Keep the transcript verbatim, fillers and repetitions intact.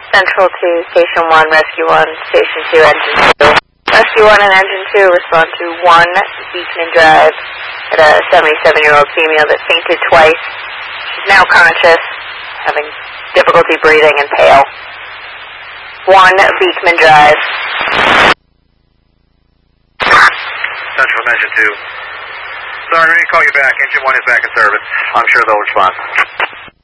Central to Station one, Rescue one, Station two, Engine two. Rescue one and Engine two respond to one Beekman Drive at a seventy-seven-year-old female that fainted twice. She's now conscious, having difficulty breathing and pale. one Beekman Drive. Central Engine two. Sorry, I'm going to call you back. Engine one is back in service. I'm sure they'll respond.